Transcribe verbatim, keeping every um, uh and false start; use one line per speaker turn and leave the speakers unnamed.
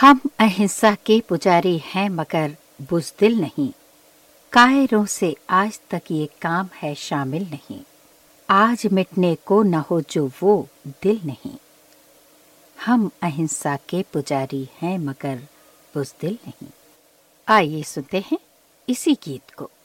हम अहिंसा के पुजारी हैं मगर बुज़दिल नहीं। कायरों से आज तक ये काम है शामिल नहीं। आज मिटने को न हो जो वो दिल नहीं। हम अहिंसा के पुजारी हैं मगर बुज़दिल नहीं। आइए सुनते हैं इसी गीत को।